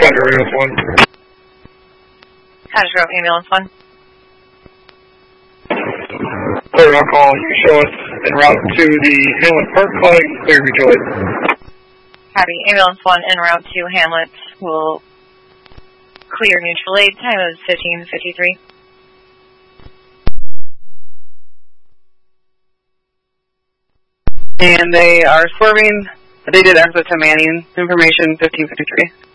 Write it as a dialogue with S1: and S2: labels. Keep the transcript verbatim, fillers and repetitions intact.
S1: Roger, Ambulance one.
S2: Cottage Grove, Ambulance one.
S1: Clear on call, you show us en route to the Hamlet Park Flag, clear mutual aid.
S2: Copy, Ambulance one en route to Hamlet will clear mutual aid, time is fifteen fifty-three.
S3: And they are swerving, they did exit to Manning, information fifteen fifty-three.